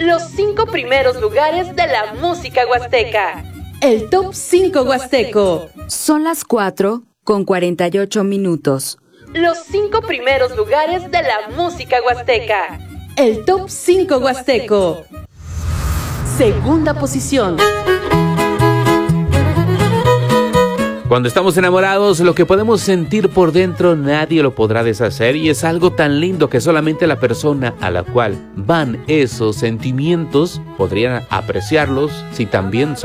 Los 5 primeros lugares de la música huasteca. El Top 5 Huasteco. Son las 4:48. Los 5 primeros lugares de la música huasteca. El Top 5 Huasteco. Segunda posición. Cuando estamos enamorados, lo que podemos sentir por dentro nadie lo podrá deshacer, y es algo tan lindo que solamente la persona a la cual van esos sentimientos podrían apreciarlos si también son